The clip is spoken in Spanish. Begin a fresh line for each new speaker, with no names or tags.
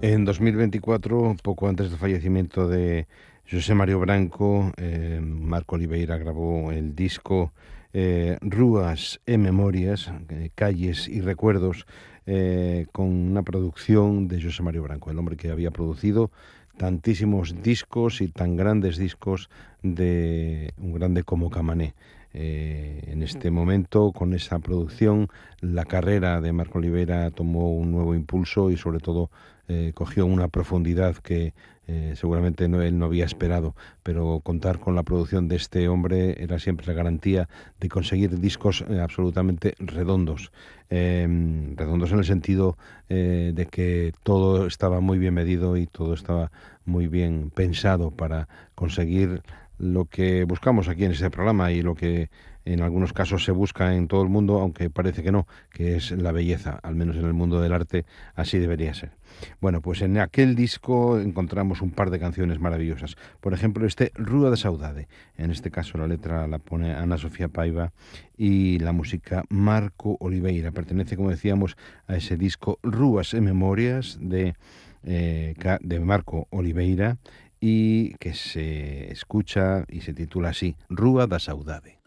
En 2024, pouco antes do fallecimiento de José Mario Branco, Marco Oliveira grabou el disco Rúas e Memorias, calles y recuerdos, con una producción de José Mario Branco, el hombre que había producido tantísimos discos y tan grandes discos de un grande como Camané. En este momento, con esa producción, la carrera de Marco Oliveira tomó un nuevo impulso y sobre todo cogió una profundidad que seguramente él no había esperado, pero contar con la producción de este hombre era siempre la garantía de conseguir discos absolutamente redondos. Redondos en el sentido de que todo estaba muy bien medido y todo estaba muy bien pensado para conseguir lo que buscamos aquí en este programa y lo que en algunos casos se busca en todo el mundo, aunque parece que no, que es la belleza, al menos en el mundo del arte así debería ser. Bueno, pues en aquel disco encontramos un par de canciones maravillosas. Por ejemplo, este Rúa de Saudade. En este caso la letra la pone Ana Sofía Paiva y la música Marco Oliveira. Pertenece, como decíamos, a ese disco Rúas e Memorias de Marco Oliveira y que se escucha y se titula así, Rúa da Saudade.